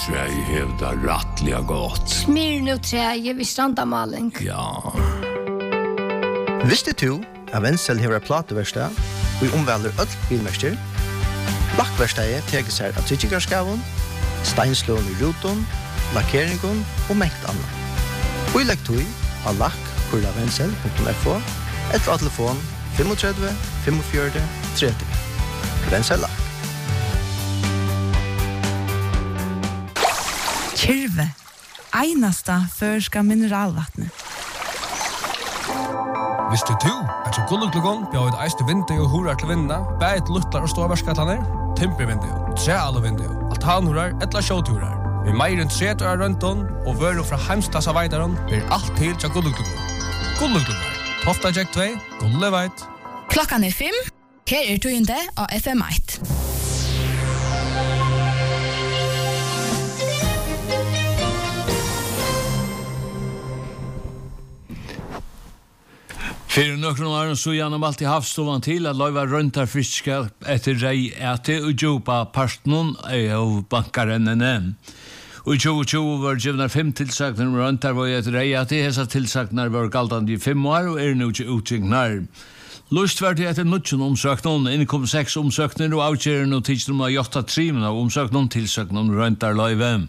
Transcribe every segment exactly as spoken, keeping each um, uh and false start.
träj hävdar rattliga gott. Smyrna träj vid strandamaling. Ja. Visste du att Wenzel har plateverkstad och omvälder öll bilmärster? Lackverkstadet teger sig av tryggarskaven, steinslån i ruton, lackeringen och mäkt annat. Och i lektor av lack kurla wenzel punkt f o eller av telefon tre fem fem fem trettio. Wenzel Lack. Kyrve, einasta förska mineralvattnet. Visste du at så gulluklugon bjør et eiste vindu og horar til vinda, bæt luttlar og ståverskatlaner, timpervindu, trealvindu, altanhorar, etla sjåturar. Vi meir enn tretur av rønton og vøru fra heimstasa veidaron blir alt til til gulluklugon. Gulluklugon, Tofta Jack två, Gulleveit. Klokkan er fem, her er tøyende av F M ett. Fyrir nokkur år så gjennom alltid havstovan til at løyva røntar fiskar etter rei ete og djupa partnun av bankarennene. Og i tjue tjue var givnar fem tilsaknar om røntar var etter rei ete. Hesa tilsaknar var galdande i fem år og er nu ikke utgengnar. Lust var til etter nutjen omsøknun, innkom seks omsøkner og avgjeren og tidsnum av jotta trimen av omsøknun tilsaknar om røntar løyve.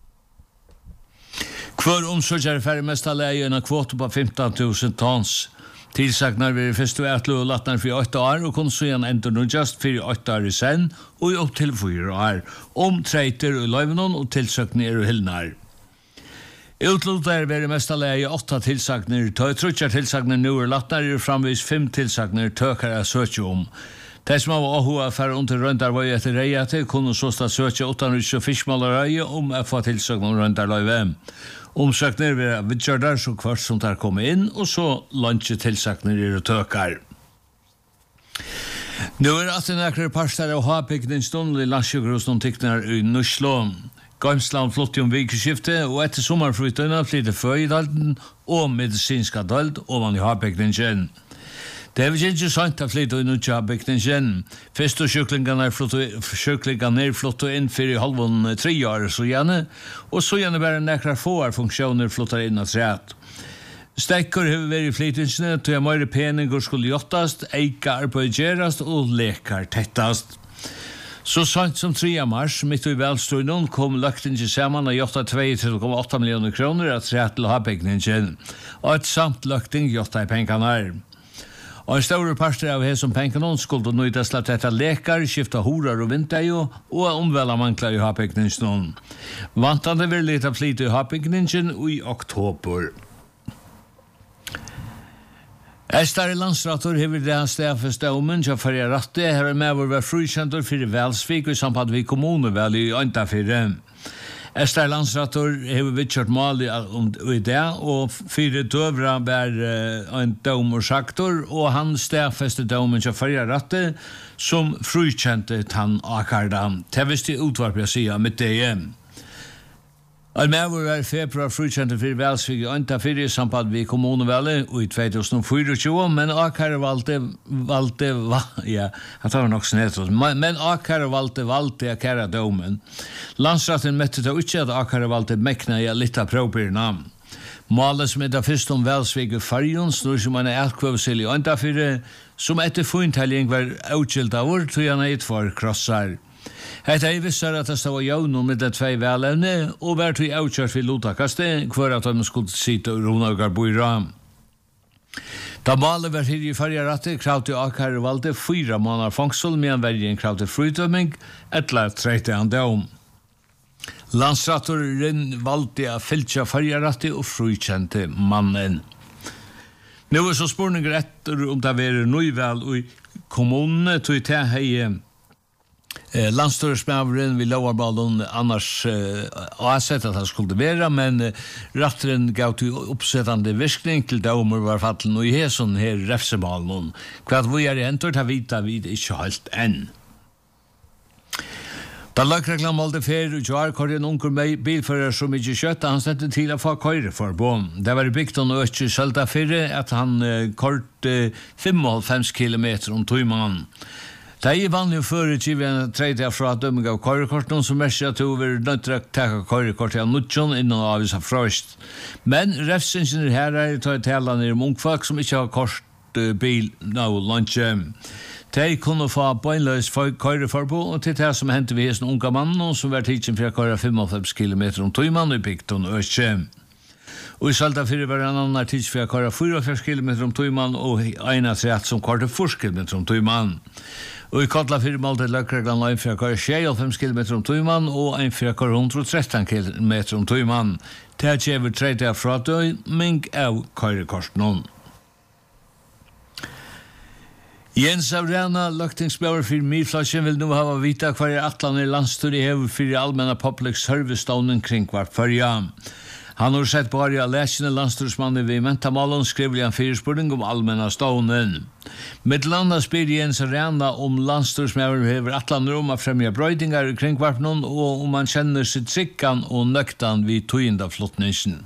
Kvar omsøkjar færre mesta leie en kvote på femton tusen tons. Tilsaknar vi først og etlo og latnar for åtta år og kun så igjen enda nå just for åtta år i sen og opp til fyra år om treiter og løyvenon og tilsaknar og hildnar. Utlåtar er vi mest alene åtta tilsaknar, trutjar tilsaknar nu og latnar er framvis fem tilsaknar tøkar jeg søkje om. De som har åhua for under røndar var etter reiate kunne så stå søkje utan rysk og fiskmalerøye om å få tilsaknar om røndar løyve. Omsøkner vi vidtjørdar så kvart som tar komme inn, og så lunsje tilsakner i og tøkar. Nå er at en ekkert parstar av ha-pikken stund i landsjøgrosnon tikkner i Nuslo. Gamsland flott om vikeskifte, og etter sommerflytøyna flytter føydalden og medisinska dald ovan i ha-pikken kjenn. Det er ikke sant at flytta inn ut av bygningen. Først og sjuklingarna er flottet inn for i halvån tre år så gjerne, og så gjerne bare nekra få funksjoner flottet inn og træt. Stekker har vært i flyttingsene, til jeg mer peninger skulle jottast, eika arbeid gjerast og lekar tettast. Så sant som tre mars, midt i velstøynen, kom løkten til sammen og jotta tjuetre komma åtta millioner kroner at træt til å ha bygningen, og et samt løkten jotta i pengene her. Og en større parster av hesson penkanon skulle nøydas til dette lekar, skifta horar og vinteio, og omvela manklar i ha-pekningsnon. Vantande vil litt av flyt i ha-pekningsen i oktober. Estar i landsrator hever det han stafest daumen, som fyrir ratte, her er med vår frukjentor fyrir Velsvik og i samband vi kommunevel i Øyntafire. Estar landsrator hever vidtjørt mal i det, og fire døvra bær en daumersaktor, og han stafeste daumen som fyrir ratte, som frukjente tann akarda. Det visste utvarp jeg sier med det igjen. Og med vår er februar frukjente fyrir Velsvik i Øyntafire i samband vi kommunevel i tjueogfire, men akar valgte, valgte, ja, han tar nok snedtråd, men akar valgte, valgte akara daumen. Landsratten møtte det ikke at akar valgte mekna i litt av prøvbyrna. Målet som er det første om Velsvik i Farjon, snur som han er etkvøvsil i Øyntafire, som etter funntelling var utskilt av vår, tog han et for krossar. Hetta er vissar at det stod jævnum med de tvei velevne, og vært vi avkjørt vi lotakaste, hver at de skulle sitte og ronagar boira. Da malet var her i fargeratte, kravte akar valgte fyra måneder fangsel, medan vergen kravte frydømming, etla treite han døm. Landsrattoren valgte a fyltja fargeratte og frykjente mannen. Nå er så spurninger etter om det var nøyvel i kommunene, tog til hei Eh, Landstøresmaveren vi lovarballen annars eh, avsett at han skulle være, men eh, ratteren gav til oppsettande virkning til domer var fallen og i heson her refsemalen. Hva vi er entor ta vita vi ikke helt enn. Da lagreklam valgte fer og kvar kvar en unker bilfører som ikke kjøtt, han sette til å få køyre for på. Det var bygd og ikke sølta fyrre at han eh, kort eh, fem komma fem kilometer om tøymannen. Det er vanlig før i tjuven tredje fra dømming av kørekort, noen som mest at du vil nødt til å ta kørekort til nødtjon innan av vissa frøst. Men refsingen her er til å tale ned om ungfolk som ikke har kort bil nå lunsje. De kunne få bøgnløs køreforbud, og til det som hendte vi hos en unga mann, som var tidsen for å køre fem kilometer om tøyman i Bygton og Østje. Og i Salta fyrir var en annan tids for å køre fire kilometer om tøyman, og en av tre som kørte fire kilometer om tøyman. Og i Kotla fyrir malte løkreglan en for å køre tjuefem kilometer om tøyman, og en for å køre hundre og tretten kilometer om tøyman. Det er kjever tredje fra døyming av kørekorten. Jens Avrana, løktingsbjør for Myrflasjen, vil nå ha vita hva er atlan i landstyr i hever for allmänna public service-stånden kring hvert førja. Han har sett bare av lesende landstyrsmannen ved Mentamalen skriver en fyrspurning om allmänna stånden. Middelanda spyr Jens Avrana om landstyrsmannen hever atlan rom av fremja brøydingar kring hvert noen, og om han kjenner sitt trikkan og nøktan vid tøyenda flottningsen.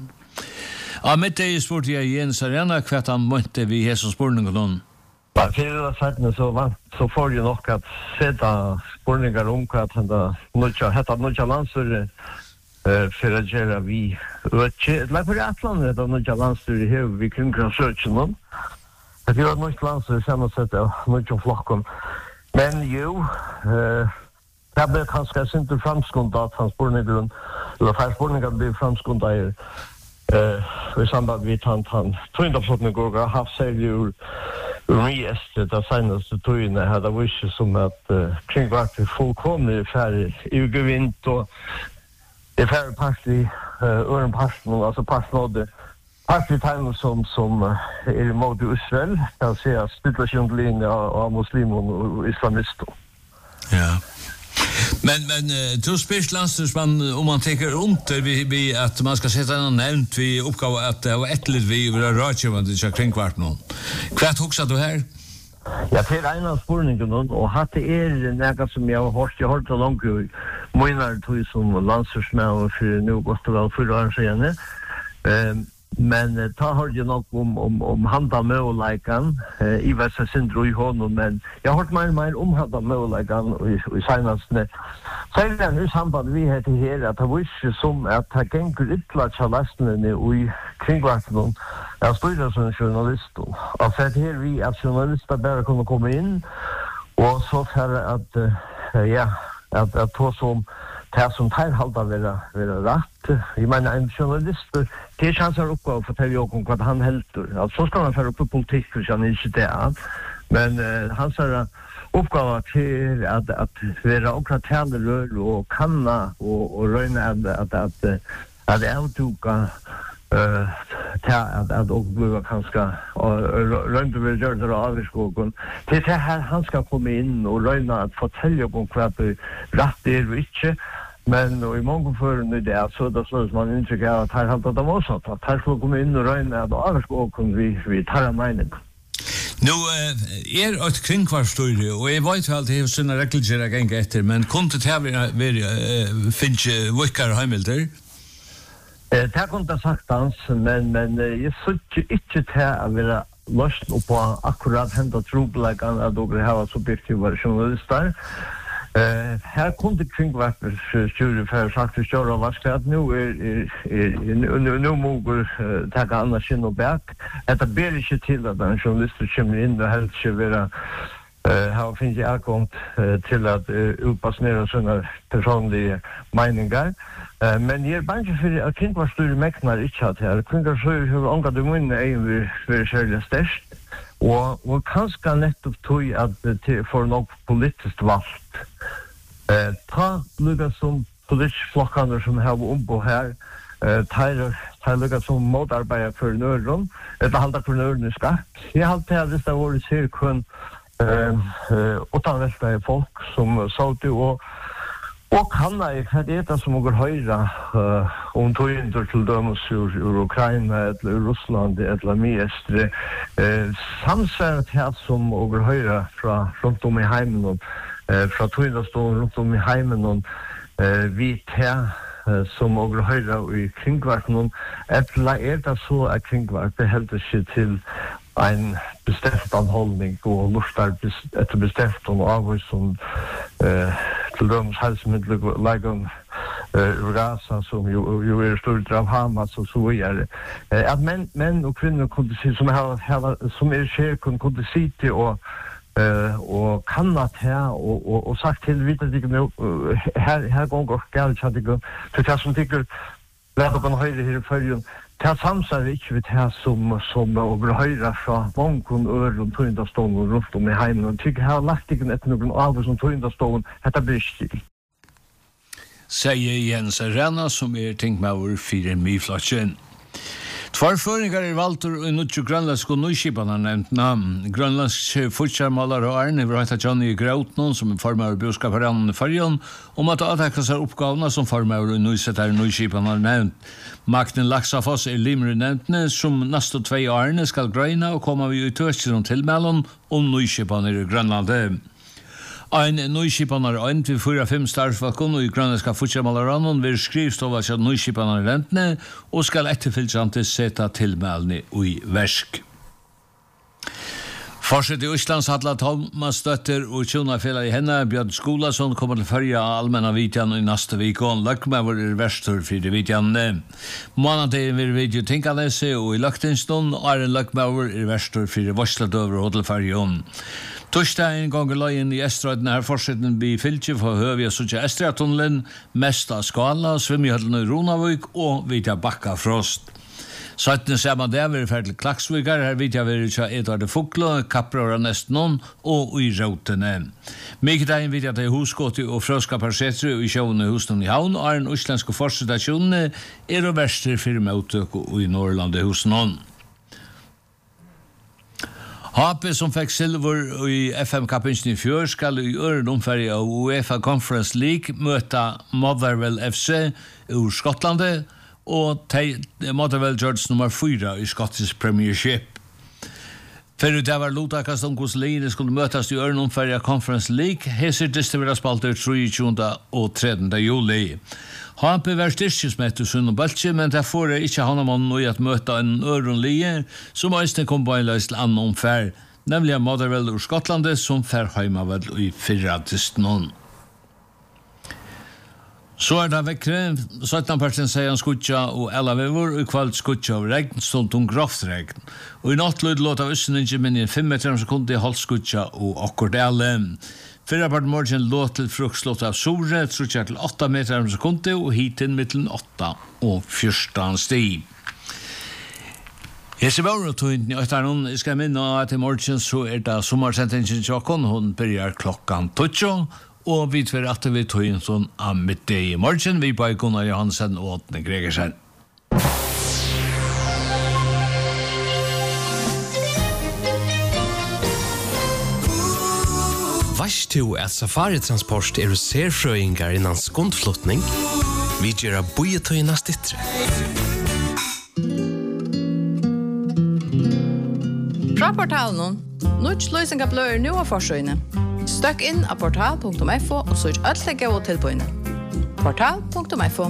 Av mitt er spurt jeg Jens Avrana hva han måtte vid hesson spurningen noen. Ja, fyrir det sættene så, så får jeg nok at seta spurningar om hva at hetta hetta nødja landstyr uh, for å gjøre vi øtje. Lai for atlandet hetta nødja landstyr hever vi kringkring søtjen noen. Det er nødja landstyr samme sett av nødja flokken. Men jo, uh, det ble kanskje sint framskunda at han spurningar, eller fær spurningar blir framskunda er uh, i samband vi tant han tøyndaflottene går og haft seg ur Rieste, det senaste tøyene hadde visse som at uh, kringvart er fullkomlig færre i gevint og det er færre part i uh, øren parten, altså parten av det part i tegnet som, som uh, er imot Israel, kan si at situasjonslinje av, av muslimer og islamister. Ja. Men men uh, du spyrs landstyrsmann om man tenker rundt vi, vi at man skal sette en nevnt vi oppgave at det var etterlig vi vil ha rådkjøvende til kringkvart noen. Hva hoksa du her? Ja, det er en av spurningene, og hatt det er noe som jeg har hørt, jeg har hørt det langt jo, måneder tog som landstyrsmann for nå godt og vel fire år siden. Um, Men uh, ta har jeg nok om, om, om handa møleikan uh, i Vessa Sindro i hånden, men jeg har hørt mer og mer om handa møleikan i, i senastene. Selv er det samband vi heter her, at det var ikke som at det gengur ytla tjalastene i kringvarten av styrre som journalister. Og for her vi at journalister bare kunne komme inn, og så for at, uh, ja, at, at to som det som tar halda vera vera rett. Jeg mener, en journalist, det er ikke hans oppgave å fortelle jo om hva han helter. Altså, så skal han føre opp i politikk, hvis han ikke det er. Men uh, hans oppgave til at, at være akkurat talerør og kanna og, og røyne at, at, at, at avtuka uh, til at, at og blir kanskje røyne vil gjøre det av i skogen. Til det her han skal komme inn og røyne at fortelle om hva det rett er og ikke. Men og i mange førende det er så det slås man inntrykk av at her hadde det også at her skulle komme inn og røyne at av i skogen vi, vi tar en mening. Nå er et kringkvarstøyre, og jeg vet jo alltid hva sånne regelser jeg ganger etter, men kunne det være finne vikkere heimilder? Det har kunnet sagt hans, men, men jeg synes ikke til å være løst på akkurat hendet trobeleggene at dere har subjektive journalister. Uh, her kunde kringvartens styrer for sagt til større og vaskelig at nå er, er, er nå moger uh, takke Anna Kinn og Berg. Dette ber ikke til at en journalist kommer inn og helst ikke være uh, her finnes jeg avkomt uh, til at uh, utpassnere sånne personlige meninger. Uh, men jeg er bange for at kringvartstyrer mekner ikke hatt her. Kringvartstyrer har omgatt i munnen egen vil være særlig størst. Og, og kanskje nettopp tog at det får nok politisk valgt. Eh, ta lukket som politiske flokkene som har ombå her, eh, ta lukket som motarbeider for nøren, eller halda for nøren i skakk. Jeg har alltid hatt hvis det var cirkun utanvelta folk som sa det, og Og kan jeg, hva er det som går høyre uh, om tøynder til dømes ur, ur Ukraina, eller Russland, eller Miestre, uh, samsværet her som går høyre fra rundt om i heimen, uh, fra tøynderstående rundt om i heimen, uh, vi til uh, som går høyre i kringvarten, eller er det så at kringvarten helder seg til en bestämt anhållning och lustar ett bestämt och av som eh till dem hälsomedel lägen eh rasa som ju ju är stort av Hamas så så är att män män och kvinnor kunde se som har som är sker kunde se till och eh och kan att här och och och sagt till vita dig nu här här går går galt så det går för det som tycker lägga på höjde här för ju det samsar inte vid här som som över höjra så många ör runt tunda stånd runt om i hemmen och tycker här lagt dig ett någon av som tunda stånd detta blir still säger Jens Arena som är tänkt med vår fyra myflatchen. Tvær føringar er valtur i nutju grønlandsk og nøyskipan har nevnt namn. Grønlandsk futsjarmalar og Arne vil heta Johnny Grautnon som er formar bioskaparann i Färjön om at avtekka seg oppgavene som formar og nøysettar nøyskipan har nevnt. Magnen Laxafoss er limre nevntne som neste tvei Arne skal grøyna og koma vi ut tøtjer om tilmælon om nøyskipan i Grønlandet. Ein nøyskipanar ein til fyra fem starfsfalkon og i grønlandska futsjarmalarannon vil skrivstova seg nøyskipanar rentne og skal etterfylgjante seta tilmælni i versk. Forsett i Østlands Hadla Thomas Støtter og tjonafela i henne Bjørn Skolason kommer til førja allmenna vitjan i neste vikon. Løkmevor er verstur fyrir vitjanne. Månadegen vil video tinkalese og i Løktinston og er en løkmevor er verstur fyrir Vorsladøver og Hodelferjon. Torsdagen gonger løyen i Estrøyden her forsetten blir fylkje for høvig og suttje Estrøytunnelen, mest av Skala, Svimjødlen i Ronavik og Vitja Bakka Frost. Sattene ser man der vil ferdig Klaksvikar, her Vitja vil ikke Edvard Fuglo, Kaprora Nestnon og i Rautene. Mikdagen Vitja til Husgåti og Frøskaparsetri og i sjåene husene i Havn, og er en uslenske forsetasjonene er og verster for møtøk og i Norrlandet husene. H P som fikk silver i F M-kappingen i fjør skal i øren omferdig av UEFA Conference League møte Motherwell F C ur Skottlandet og Motherwell George nummer fyra i Scottish Premiership. Før det var lotakast om hvordan lignende skulle møtes i øren omferdig av Conference League, heser distribuerer spalter treogtjúgunda og tredjunda juli. H P var styrkesmett i Sunn og Bøltje, men det får jeg ikke hana mann i at møte en øren lige som eisne kom på en løs til annen omfær, nemlig Motherwell ur Skottlandet som fær heimavel i fyrra tistnon. Så er det vekkre, sytten persen sier han skutja og ella vevor, og kvalt skutja av regn, stund om grovt regn. Og i nattløyd låt av øssen ikke minne fem meter sekunder i halv skutja og akkord alle. Fyrra part morgen låt til frukslått av Sore, trutjer til åtta meter om sekundet, og hiten mittelen åtta og fjørstan sti. Jeg ser bare å ta inn i øytanen, jeg skal minne at i morgen så er det sommersentingen tjokken, hun begynner klokkan tøtjo, og vi tver at vi tog inn sånn av midt i morgen, vi på Gunnar Johansen og Åtne Gregersen. Vars to at Safari-transport er serfrøyngar innan skundflutning, vi gjør av bojetøyna stittre. Fra portalen, nødt løsninga bløyer nu av forsøyne. Støkk inn av portal punktum f o og søk alle gode tilbøyne. portal punktum f o.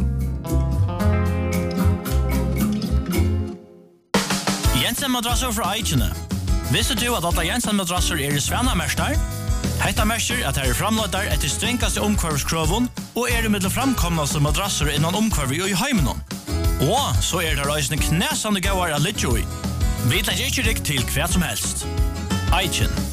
Jensen madrasser fra Eichene. Visste du at alle Jensen madrasser er i Svennamester? Hetta merker at her er framløyder etter strengkaste omkvarvskroven og er i middel framkomnaste madrasser innan omkvarvi og i heimenon. Og så er det reisende knæsande gauar av Lidjoi. Vi tar ikke rikk til hva som helst. Eichen.